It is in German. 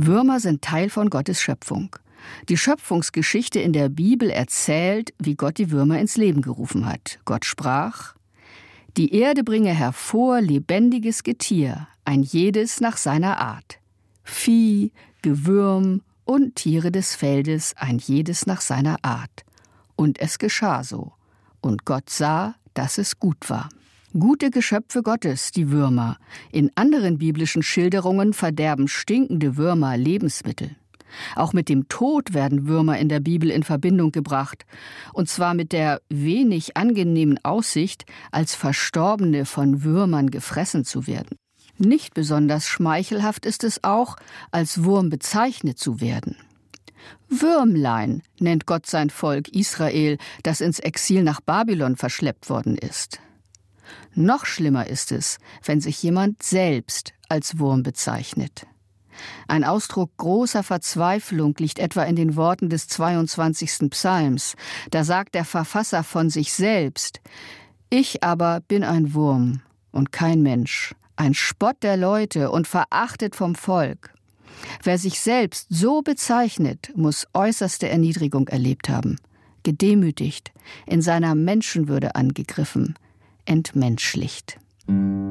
Würmer sind Teil von Gottes Schöpfung. Die Schöpfungsgeschichte in der Bibel erzählt, wie Gott die Würmer ins Leben gerufen hat. Gott sprach: Die Erde bringe hervor lebendiges Getier, ein jedes nach seiner Art. Vieh, Gewürm und Tiere des Feldes, ein jedes nach seiner Art. Und es geschah so. Und Gott sah, dass es gut war. Gute Geschöpfe Gottes, die Würmer. In anderen biblischen Schilderungen verderben stinkende Würmer Lebensmittel. Auch mit dem Tod werden Würmer in der Bibel in Verbindung gebracht. Und zwar mit der wenig angenehmen Aussicht, als Verstorbene von Würmern gefressen zu werden. Nicht besonders schmeichelhaft ist es auch, als Wurm bezeichnet zu werden. Würmlein nennt Gott sein Volk Israel, das ins Exil nach Babylon verschleppt worden ist. Noch schlimmer ist es, wenn sich jemand selbst als Wurm bezeichnet. Ein Ausdruck großer Verzweiflung liegt etwa in den Worten des 22. Psalms. Da sagt der Verfasser von sich selbst: Ich aber bin ein Wurm und kein Mensch, ein Spott der Leute und verachtet vom Volk. Wer sich selbst so bezeichnet, muss äußerste Erniedrigung erlebt haben, gedemütigt, in seiner Menschenwürde angegriffen, entmenschlicht.